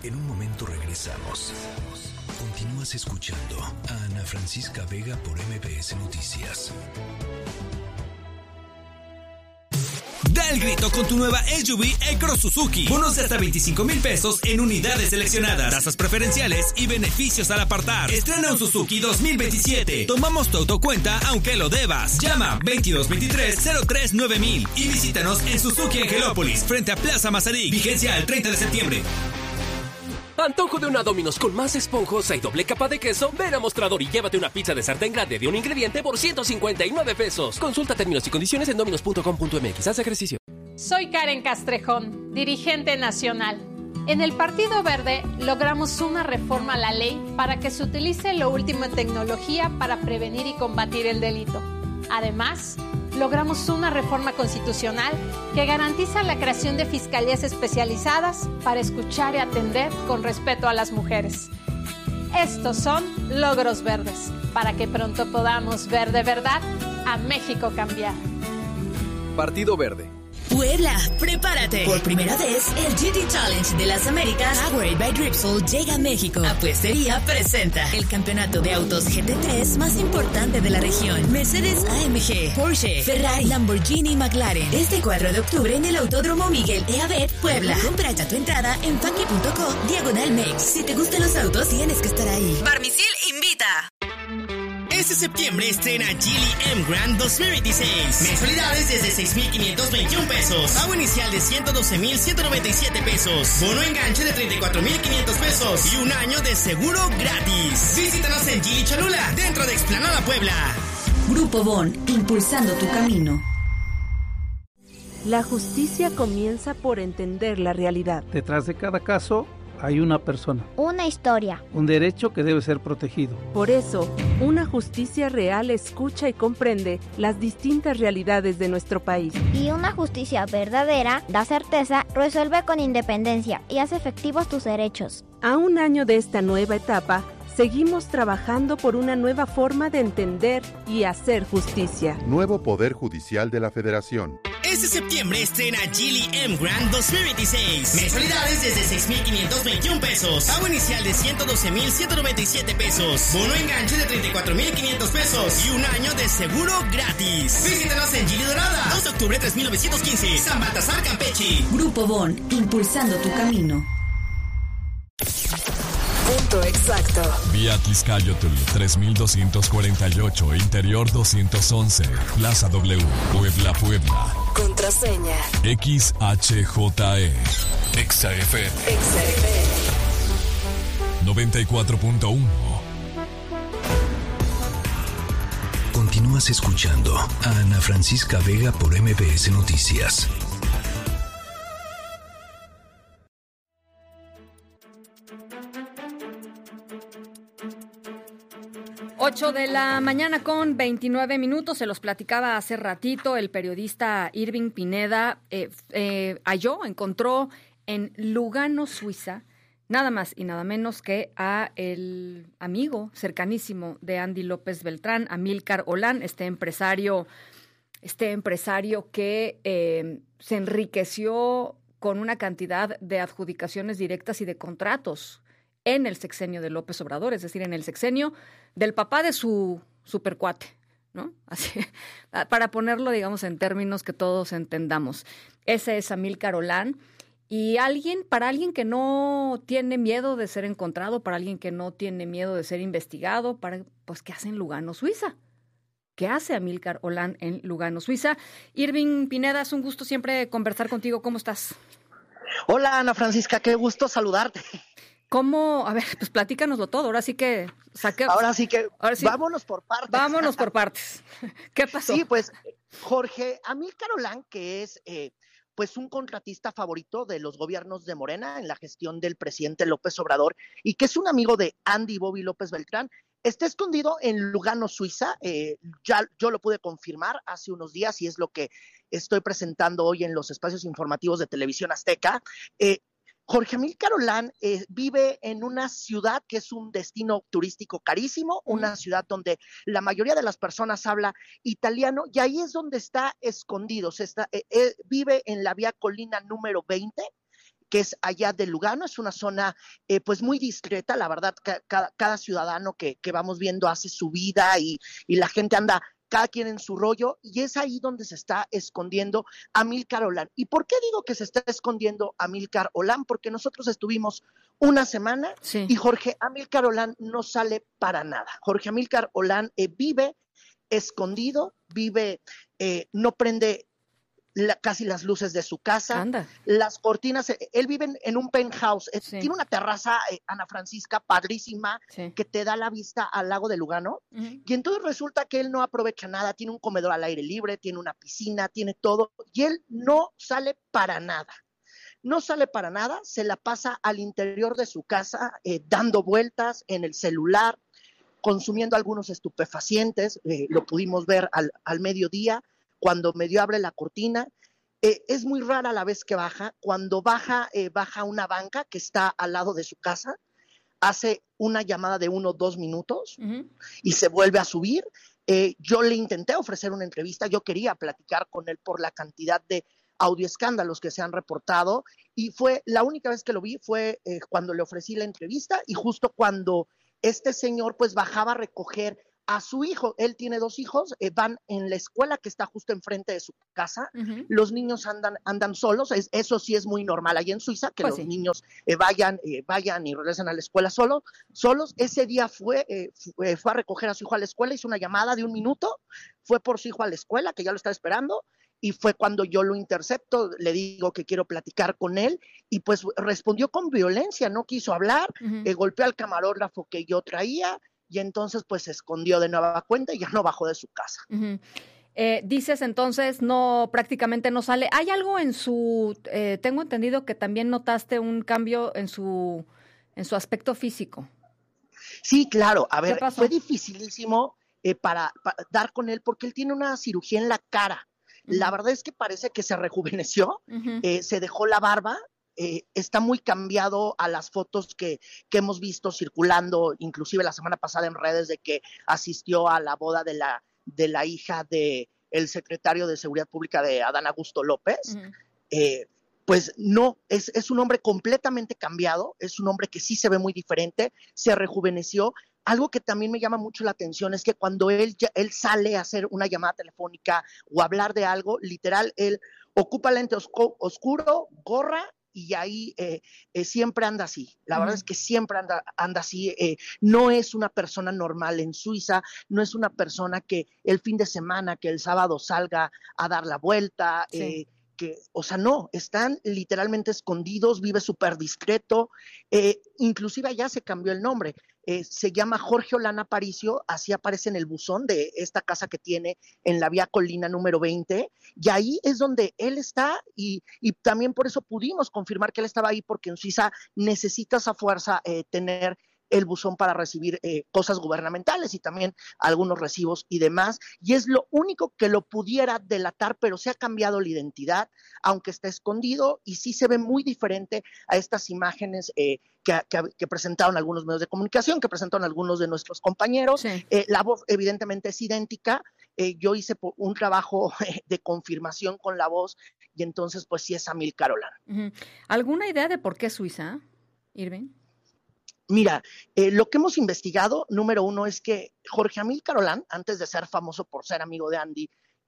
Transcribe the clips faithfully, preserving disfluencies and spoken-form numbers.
En un momento regresamos. Continúas escuchando a Ana Francisca Vega por M B S Noticias. Da el grito con tu nueva S U V E-Cross Suzuki. Bonos de hasta veinticinco mil pesos en unidades seleccionadas, tasas preferenciales y beneficios al apartar. Estrena un Suzuki dos mil veintisiete. Tomamos tu autocuenta aunque lo debas. Llama veintidós veintitrés cero tres nueve mil y visítanos en Suzuki Angelópolis, frente a Plaza Mazarik. Vigencia al treinta de septiembre. Antojo de una Domino's con más esponjosa y doble capa de queso. Ven a Mostrador y llévate una pizza de sartén grande de un ingrediente por ciento cincuenta y nueve pesos. Consulta términos y condiciones en dominos punto com punto m x. Haz ejercicio. Soy Karen Castrejón, dirigente nacional. En el Partido Verde logramos una reforma a la ley para que se utilice lo último en tecnología para prevenir y combatir el delito. Además, logramos una reforma constitucional que garantiza la creación de fiscalías especializadas para escuchar y atender con respeto a las mujeres. Estos son logros verdes, para que pronto podamos ver de verdad a México cambiar. Partido Verde. Puebla, prepárate. Por primera vez, el G T Challenge de las Américas, Powered by Dripsol, llega a México. Apuestería presenta el campeonato de autos G T tres más importante de la región. Mercedes A M G, Porsche, Ferrari, Lamborghini y McLaren. Este cuatro de octubre en el Autódromo Miguel E. Abet, Puebla. Compra ya tu entrada en funky punto com, diagonal mex. Si te gustan los autos, tienes que estar ahí. Barmisil invita. Este septiembre estrena Geely M Grand dos mil veintiséis. Mensualidades desde seis mil quinientos veintiún pesos. Pago inicial de ciento doce mil ciento noventa y siete pesos. Bono enganche de treinta y cuatro mil quinientos pesos. Y un año de seguro gratis. Visítanos en Geely Cholula, dentro de Explanada Puebla. Grupo Bon, impulsando tu camino. La justicia comienza por entender la realidad. Detrás de cada caso hay una persona. Una historia. Un derecho que debe ser protegido. Por eso, una justicia real escucha y comprende las distintas realidades de nuestro país. Y una justicia verdadera da certeza, resuelve con independencia y hace efectivos tus derechos. A un año de esta nueva etapa, seguimos trabajando por una nueva forma de entender y hacer justicia. Nuevo Poder Judicial de la Federación. Este septiembre estrena Geely M Grand dos mil veintiséis. Mensualidades desde seis mil quinientos veintiún pesos. Pago inicial de ciento doce mil ciento noventa y siete pesos. Bono enganche de treinta y cuatro mil quinientos pesos. Y un año de seguro gratis. Visítanos en Geely Dorada, dos de octubre tres mil novecientos quince. San Baltasar, Campeche. Grupo Bon, impulsando tu camino. Punto exacto. Vía Tizcayotl tres mil doscientos cuarenta y ocho, Interior doscientos once, Plaza W, Puebla, Puebla. Contraseña X H J E. Exa F M. Exa F M noventa y cuatro punto uno. Continúas escuchando a Ana Francisca Vega por M B S Noticias. ocho de la mañana con veintinueve minutos, se los platicaba hace ratito, el periodista Irving Pineda eh, eh, halló, encontró en Lugano, Suiza, nada más y nada menos que a el amigo cercanísimo de Andy López Beltrán, Amílcar Olán, este empresario, este empresario que eh, se enriqueció con una cantidad de adjudicaciones directas y de contratos en el sexenio de López Obrador, es decir, en el sexenio del papá de su supercuate, ¿no? Así, para ponerlo, digamos, en términos que todos entendamos. Ese es Amílcar Olán. Y alguien, para alguien que no tiene miedo de ser encontrado, para alguien que no tiene miedo de ser investigado, para, pues, ¿qué hace en Lugano, Suiza? ¿Qué hace Amílcar Olán en Lugano, Suiza? Irving Pineda, es un gusto siempre conversar contigo. ¿Cómo estás? Hola, Ana Francisca, qué gusto saludarte. ¿Cómo? A ver, pues platícanoslo todo. Ahora sí que saque... Ahora sí que Ahora sí, vámonos por partes. Vámonos por partes. ¿Qué pasó? Sí, pues Jorge Amílcar Olán, que es eh, pues un contratista favorito de los gobiernos de Morena en la gestión del presidente López Obrador y que es un amigo de Andy Bobby López Beltrán, está escondido en Lugano, Suiza. Eh, ya yo lo pude confirmar hace unos días y es lo que estoy presentando hoy en los espacios informativos de Televisión Azteca. Eh, Jorge Amílcar Olán eh, vive en una ciudad que es un destino turístico carísimo, una ciudad donde la mayoría de las personas habla italiano y ahí es donde está escondido. Se está, eh, eh, vive en la vía Colina número veinte, que es allá de Lugano. Es una zona eh, pues muy discreta, la verdad, ca- cada, cada ciudadano que, que vamos viendo hace su vida y, y la gente anda cada quien en su rollo, y es ahí donde se está escondiendo Amílcar Olán. ¿Y por qué digo que se está escondiendo Amílcar Olán? Porque nosotros estuvimos una semana sí. y Jorge Amílcar Olán no sale para nada. Jorge Amílcar Olán eh, vive escondido, vive, eh, no prende La, casi las luces de su casa, Anda. las cortinas, él vive en, en un penthouse, sí. tiene una terraza, eh, Ana Francisca, padrísima, sí. que te da la vista al lago de Lugano, uh-huh. y entonces resulta que él no aprovecha nada, tiene un comedor al aire libre, tiene una piscina, tiene todo, y él no sale para nada, no sale para nada, se la pasa al interior de su casa, eh, dando vueltas en el celular, consumiendo algunos estupefacientes, eh, lo pudimos ver al, al mediodía, cuando medio abre la cortina, eh, es muy rara la vez que baja, cuando baja, eh, baja una banca que está al lado de su casa, hace una llamada de uno o dos minutos uh-huh. y se vuelve a subir. Eh, yo le intenté ofrecer una entrevista, yo quería platicar con él por la cantidad de audioescándalos que se han reportado, y fue la única vez que lo vi fue eh, cuando le ofrecí la entrevista, y justo cuando este señor pues bajaba a recoger a su hijo. Él tiene dos hijos, eh, van en la escuela que está justo enfrente de su casa, uh-huh. los niños andan andan solos, es, eso sí es muy normal allá en Suiza, que pues los sí. niños eh, vayan eh, vayan y regresen a la escuela solo, solos. Ese día fue, eh, fue, fue a recoger a su hijo a la escuela, hizo una llamada de un minuto, fue por su hijo a la escuela, que ya lo estaba esperando, y fue cuando yo lo intercepto, le digo que quiero platicar con él, y pues respondió con violencia, no quiso hablar, uh-huh. eh, golpeó al camarógrafo que yo traía, y entonces pues se escondió de nueva cuenta y ya no bajó de su casa. Uh-huh. Eh, dices entonces, no, prácticamente no sale. ¿Hay algo en su, eh, tengo entendido que también notaste un cambio en su, en su aspecto físico? Sí, claro. A ver, fue dificilísimo eh, para, para dar con él porque él tiene una cirugía en la cara. Uh-huh. La verdad es que parece que se rejuveneció, uh-huh. eh, se dejó la barba. Eh, está muy cambiado a las fotos que, que hemos visto circulando, inclusive la semana pasada en redes, de que asistió a la boda de la, de la hija de el secretario de Seguridad Pública de Adán Augusto López. Uh-huh. Eh, pues no, es, es un hombre completamente cambiado, es un hombre que sí se ve muy diferente, se rejuveneció. Algo que también me llama mucho la atención es que cuando él, él sale a hacer una llamada telefónica o hablar de algo, literal, él ocupa lente osco, oscuro, gorra, y ahí eh, eh, siempre anda así. La uh-huh. verdad es que siempre anda, anda así. Eh, no es una persona normal en Suiza, no es una persona que el fin de semana, que el sábado salga a dar la vuelta, sí. eh, que, o sea, no, están literalmente escondidos, vive súper discreto, eh, inclusive allá se cambió el nombre. Eh, se llama Jorge Olán Aparicio, así aparece en el buzón de esta casa que tiene en la vía Colina número veinte, y ahí es donde él está, y, y también por eso pudimos confirmar que él estaba ahí, porque en Suiza necesitas a fuerza eh, tener el buzón para recibir eh, cosas gubernamentales y también algunos recibos y demás, y es lo único que lo pudiera delatar, pero se ha cambiado la identidad, aunque está escondido, y sí se ve muy diferente a estas imágenes eh, que, que, que presentaron algunos medios de comunicación, que presentaron algunos de nuestros compañeros. Sí. Eh, la voz evidentemente es idéntica, eh, yo hice un trabajo de confirmación con la voz, y entonces pues sí es Amílcar Olán. Uh-huh. ¿Alguna idea de por qué Suiza, Irving? Mira, eh, lo que hemos investigado, número uno, es que Jorge Amílcar Olán, antes de ser famoso por ser amigo de Andy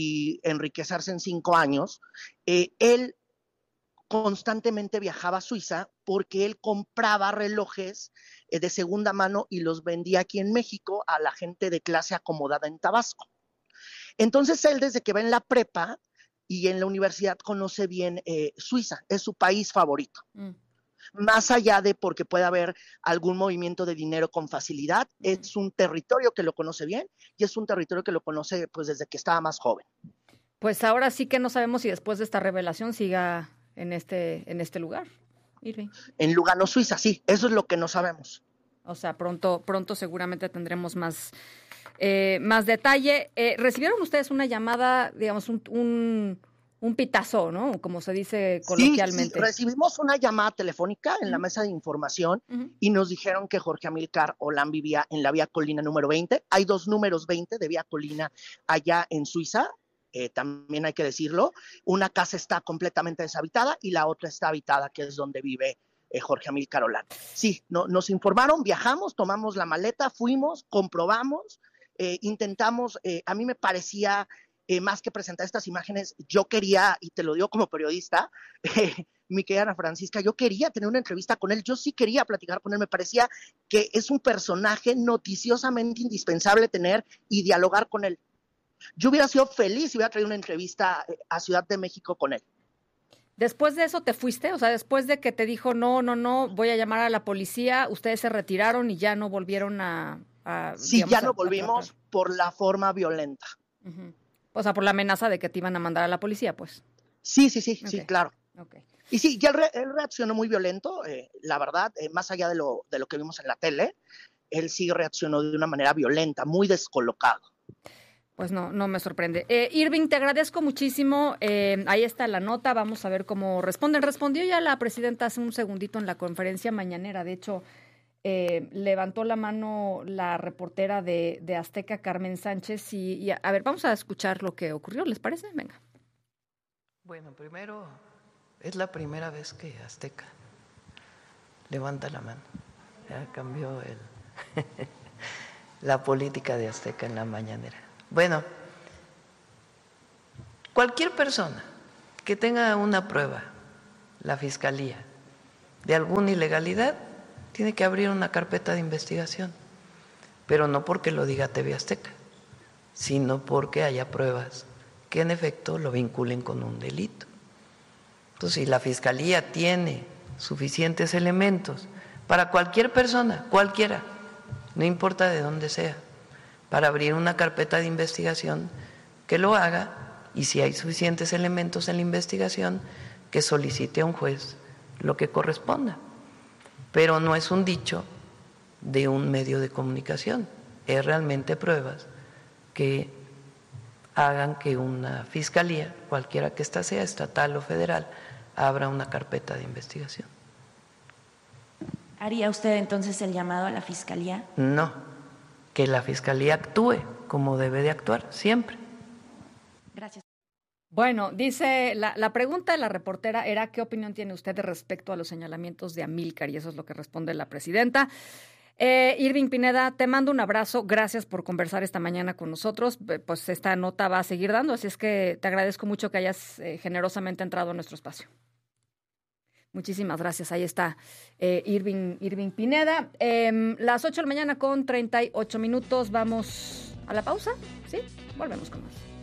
y enriquecerse en cinco años, eh, él constantemente viajaba a Suiza porque él compraba relojes eh, de segunda mano y los vendía aquí en México a la gente de clase acomodada en Tabasco. Entonces él, desde que va en la prepa y en la universidad, conoce bien eh, Suiza, es su país favorito. Mm. Más allá de porque puede haber algún movimiento de dinero con facilidad, uh-huh. es un territorio que lo conoce bien y es un territorio que lo conoce pues desde que estaba más joven. Pues ahora sí que no sabemos si después de esta revelación siga en este, en este lugar. Irving. En Lugano, Suiza, sí, eso es lo que no sabemos. O sea, pronto, pronto seguramente tendremos más, eh, más detalle. Eh, ¿Recibieron ustedes una llamada, digamos, un... un Un pitazo, ¿no? Como se dice coloquialmente. Sí, sí, recibimos una llamada telefónica en uh-huh. la mesa de información uh-huh. y nos dijeron que Jorge Amílcar Olán vivía en la vía Colina número veinte. Hay dos números veinte de vía Colina allá en Suiza. eh, también hay que decirlo. Una casa está completamente deshabitada y la otra está habitada, que es donde vive eh, Jorge Amílcar Olán. Sí, no, nos informaron, viajamos, tomamos la maleta, fuimos, comprobamos, eh, intentamos, eh, a mí me parecía, eh, más que presentar estas imágenes, yo quería, y te lo digo como periodista, eh, mi querida Ana Francisca, yo quería tener una entrevista con él, yo sí quería platicar con él, me parecía que es un personaje noticiosamente indispensable tener y dialogar con él. Yo hubiera sido feliz si hubiera traído una entrevista a Ciudad de México con él. Después de eso te fuiste, o sea, después de que te dijo no, no, no, voy a llamar a la policía, ustedes se retiraron y ya no volvieron a... a sí, digamos, ya no a, volvimos a por la forma violenta. Uh-huh. O sea, por la amenaza de que te iban a mandar a la policía, pues. Sí, sí, sí, okay. sí, claro. Okay. Y sí, ya él, re, él reaccionó muy violento, eh, la verdad, eh, más allá de lo, de lo que vimos en la tele, él sí reaccionó de una manera violenta, muy descolocado. Pues no, no me sorprende. Eh, Irving, te agradezco muchísimo. Eh, ahí está la nota, vamos a ver cómo responden. Respondió ya la presidenta hace un segundito en la conferencia mañanera. De hecho, eh, levantó la mano la reportera de, de Azteca, Carmen Sánchez. Y, y a, a ver, vamos a escuchar lo que ocurrió, ¿les parece? Venga. Bueno, primero, es la primera vez que Azteca levanta la mano. Ya cambió el la política de Azteca en la mañanera. Bueno, cualquier persona que tenga una prueba, la Fiscalía, de alguna ilegalidad, tiene que abrir una carpeta de investigación, pero no porque lo diga T V Azteca, sino porque haya pruebas que en efecto lo vinculen con un delito. Entonces, si la Fiscalía tiene suficientes elementos para cualquier persona, cualquiera, no importa de dónde sea, para abrir una carpeta de investigación, que lo haga, y si hay suficientes elementos en la investigación, que solicite a un juez lo que corresponda. Pero no es un dicho de un medio de comunicación, es realmente pruebas que hagan que una fiscalía, cualquiera que ésta sea, estatal o federal, abra una carpeta de investigación. ¿Haría usted entonces el llamado a la fiscalía? No. Que la Fiscalía actúe como debe de actuar, siempre. Gracias. Bueno, dice, la, la pregunta de la reportera era ¿qué opinión tiene usted respecto a los señalamientos de Amílcar? Y eso es lo que responde la presidenta. Eh, Irving Pineda, te mando un abrazo, gracias por conversar esta mañana con nosotros, pues esta nota va a seguir dando, así es que te agradezco mucho que hayas eh, generosamente entrado a nuestro espacio. Muchísimas gracias. Ahí está eh, Irving, Irving Pineda. Eh, las ocho de la mañana con treinta y ocho minutos. Vamos a la pausa. ¿Sí? Volvemos con más.